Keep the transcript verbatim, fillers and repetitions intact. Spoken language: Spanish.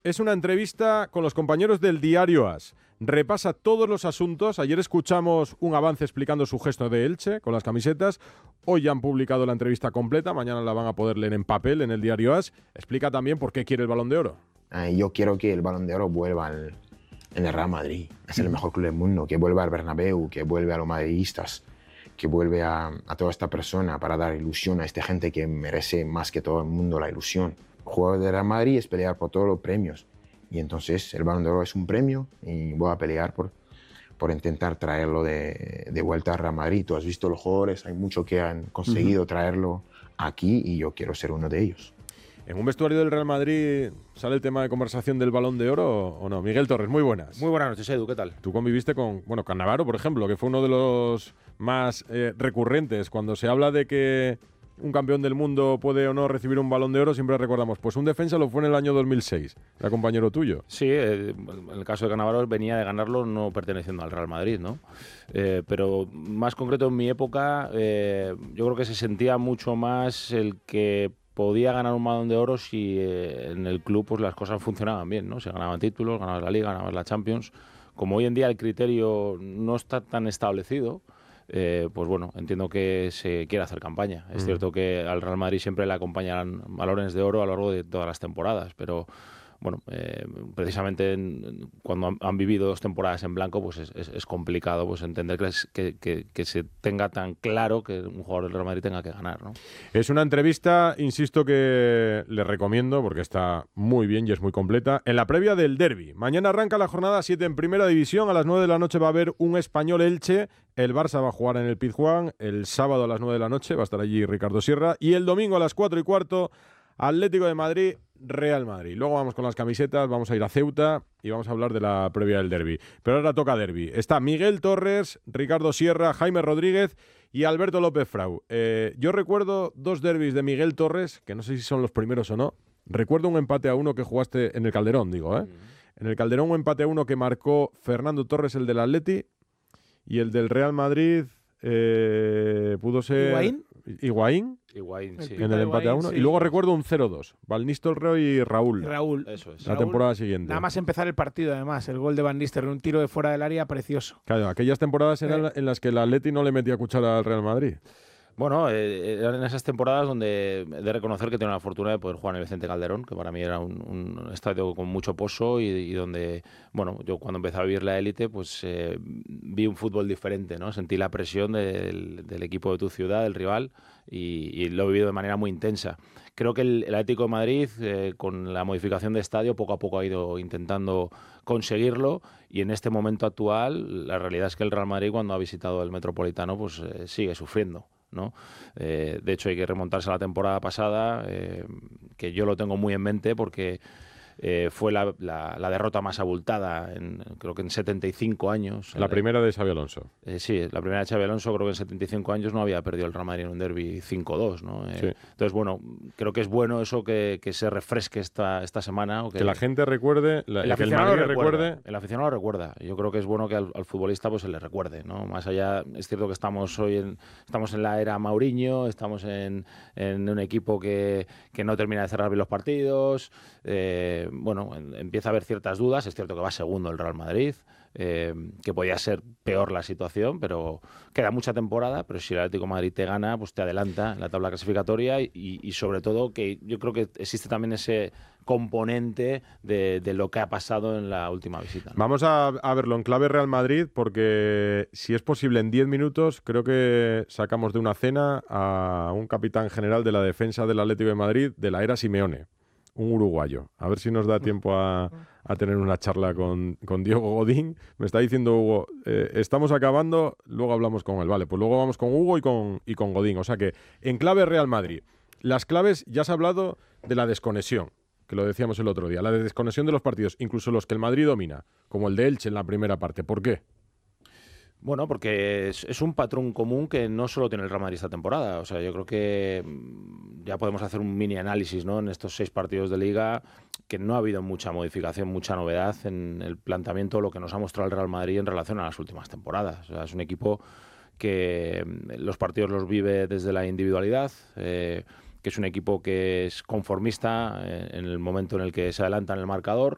Es una entrevista con los compañeros del diario AS. Repasa todos los asuntos. Ayer escuchamos un avance explicando su gesto de Elche con las camisetas. Hoy ya han publicado la entrevista completa. Mañana la van a poder leer en papel en el diario AS. Explica también por qué quiere el Balón de Oro. Eh, yo quiero que el Balón de Oro vuelva al, en el Real Madrid. Es el mejor club del mundo. Que vuelva al Bernabéu, que vuelva a los madridistas, que vuelve a, a toda esta persona para dar ilusión a esta gente que merece más que todo el mundo la ilusión. Jugar de Real Madrid es pelear por todos los premios y entonces el Balón de Oro es un premio y voy a pelear por, por intentar traerlo de, de vuelta a Real Madrid. Tú has visto los jugadores, hay muchos que han conseguido uh-huh. traerlo aquí y yo quiero ser uno de ellos. ¿En un vestuario del Real Madrid sale el tema de conversación del Balón de Oro o no? Miguel Torres, muy buenas. Muy buenas noches, Edu, ¿qué tal? Tú conviviste con, bueno, Cannavaro, por ejemplo, que fue uno de los más eh, recurrentes. Cuando se habla de que un campeón del mundo puede o no recibir un Balón de Oro, siempre recordamos, pues un defensa lo fue en el año dos mil seis, era compañero tuyo. Sí, eh, en el caso de Cannavaro venía de ganarlo no perteneciendo al Real Madrid, ¿no? Eh, pero más concreto en mi época, eh, yo creo que se sentía mucho más el que podía ganar un Balón de Oro si eh, en el club pues las cosas funcionaban bien, ¿no? Se ganaban títulos, ganabas la Liga, ganabas la Champions. Como hoy en día el criterio no está tan establecido, Eh, pues bueno, entiendo que se quiere hacer campaña. Es mm. cierto que al Real Madrid siempre le acompañan balones de oro a lo largo de todas las temporadas, pero bueno, eh, precisamente en, cuando han, han vivido dos temporadas en blanco, pues es, es, es complicado pues entender que, es, que, que, que se tenga tan claro que un jugador del Real Madrid tenga que ganar, ¿no? Es una entrevista, insisto, que le recomiendo porque está muy bien y es muy completa. En la previa del derbi. Mañana arranca la jornada siete en Primera División. A las nueve de la noche va a haber un Español Elche. El Barça va a jugar en el Pizjuán. El sábado a las nueve de la noche va a estar allí Ricardo Sierra. Y el domingo a las cuatro y cuarto, Atlético de Madrid, Real Madrid. Luego vamos con las camisetas, vamos a ir a Ceuta y vamos a hablar de la previa del derbi. Pero ahora toca derbi. Está Miguel Torres, Ricardo Sierra, Jaime Rodríguez y Alberto López Frau. Eh, yo recuerdo dos derbis de Miguel Torres, que no sé si son los primeros o no. Recuerdo un empate a uno que jugaste en el Calderón, digo, ¿eh? Mm. En el Calderón un empate a uno que marcó Fernando Torres, el del Atleti, y el del Real Madrid eh, pudo ser... ¿Higuaín? Higuaín. Higuaín, sí. En el empate a uno. Sí. Y luego recuerdo un cero dos. Van Nistelrooy y Raúl. Y Raúl. Eso es. La Raúl, temporada siguiente. Nada más empezar el partido, además. El gol de Van Nistelrooy, un tiro de fuera del área precioso. Claro, aquellas temporadas eran eh. en las que el Atleti no le metía cuchara al Real Madrid. Bueno, eh, eran en esas temporadas donde he de reconocer que tengo la fortuna de poder jugar en el Vicente Calderón, que para mí era un, un estadio con mucho pozo y, y donde, bueno, yo cuando empecé a vivir la élite, pues eh, vi un fútbol diferente, ¿no? Sentí la presión del, del equipo de tu ciudad, del rival, y, y lo he vivido de manera muy intensa. Creo que el, el Atlético de Madrid, eh, con la modificación de estadio, poco a poco ha ido intentando conseguirlo, y en este momento actual, la realidad es que el Real Madrid, cuando ha visitado el Metropolitano, pues eh, sigue sufriendo, ¿no? Eh, de hecho, hay que remontarse a la temporada pasada, eh, que yo lo tengo muy en mente porque eh, fue la, la, la derrota más abultada, en, creo que en setenta y cinco años. La primera de Xabi Alonso. Eh, sí, la primera de Xabi Alonso, creo que en setenta y cinco años no había perdido el Real Madrid en un derbi cinco dos, ¿no? Eh, sí. Entonces, bueno, creo que es bueno eso que, que se refresque esta, esta semana. O que, que la gente recuerde, la, el que el Madrid lo recuerde. recuerde. El aficionado lo recuerda. Yo creo que es bueno que al, al futbolista pues se le recuerde, ¿no? Más allá, es cierto que estamos hoy en, estamos en la era Mauriño, estamos en, en un equipo que, que no termina de cerrar bien los partidos, eh, bueno, en, empieza a haber ciertas dudas. Es cierto que va segundo el Real Madrid, eh, que podía ser peor la situación, pero queda mucha temporada, pero si el Atlético de Madrid te gana, pues te adelanta en la tabla clasificatoria y, y sobre todo que yo creo que existe también ese componente de, de lo que ha pasado en la última visita, ¿no? Vamos a, a verlo en clave Real Madrid, porque si es posible en diez minutos creo que sacamos de una cena a un capitán general de la defensa del Atlético de Madrid de la era Simeone, un uruguayo. A ver si nos da tiempo a, a tener una charla con, con Diego Godín. Me está diciendo Hugo, eh, estamos acabando, luego hablamos con él. Vale, pues luego vamos con Hugo y con, y con Godín. O sea que en clave Real Madrid. Las claves, ya has hablado de la desconexión, que lo decíamos el otro día, la desconexión de los partidos, incluso los que el Madrid domina, como el de Elche en la primera parte. ¿Por qué? Bueno, porque es, es un patrón común que no solo tiene el Real Madrid esta temporada. O sea, yo creo que ya podemos hacer un mini análisis, ¿no? En estos seis partidos de Liga, que no ha habido mucha modificación, mucha novedad en el planteamiento de lo que nos ha mostrado el Real Madrid en relación a las últimas temporadas. O sea, es un equipo que los partidos los vive desde la individualidad, eh, que es un equipo que es conformista eh, en el momento en el que se adelanta en el marcador,